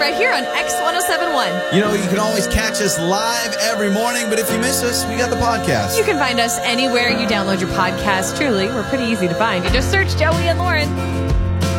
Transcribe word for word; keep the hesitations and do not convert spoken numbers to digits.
right here on X one oh seven point one. You know, you can always catch us live every morning, but if you miss us, we got the podcast. You can find us anywhere you download your podcast. Truly, we're pretty easy to find. You just search Joey and Lauren.